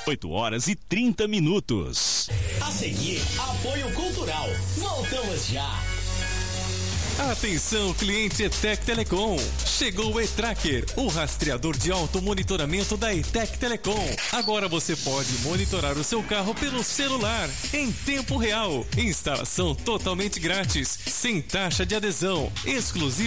8h30. A seguir, apoio cultural. Voltamos já. Atenção, cliente ETEC Telecom. Chegou o E-Tracker, o rastreador de automonitoramento da ETEC Telecom. Agora você pode monitorar o seu carro pelo celular, em tempo real. Instalação totalmente grátis, sem taxa de adesão, exclusiva